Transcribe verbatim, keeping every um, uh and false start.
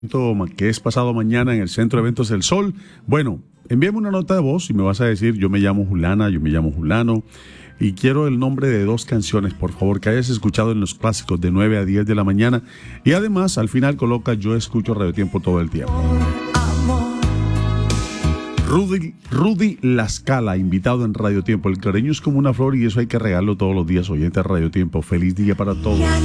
que es pasado mañana en el Centro de Eventos del Sol. Bueno, envíame una nota de voz y me vas a decir: yo me llamo Julana, yo me llamo Julano y quiero el nombre de dos canciones, por favor, que hayas escuchado en los clásicos de nueve a diez de la mañana. Y además, al final coloca: yo escucho Radio Tiempo todo el tiempo. Rudy, Rudy La Scala, invitado en Radio Tiempo. El cariño es como una flor y eso hay que regalarlo todos los días. Oyente a Radio Tiempo. Feliz día para todos.